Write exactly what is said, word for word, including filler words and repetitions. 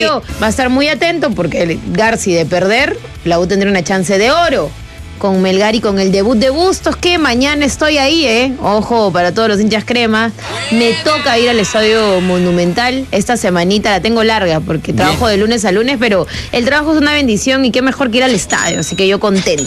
Va a estar muy atento porque el Garci de perder, la U tendrá una chance de oro con Melgar y con el debut de Bustos, que mañana estoy ahí, ¿eh? Ojo, para todos los hinchas crema. Me toca ir al Estadio Monumental. Esta semanita la tengo larga porque trabajo de lunes a lunes, pero el trabajo es una bendición y qué mejor que ir al estadio, así que yo contenta.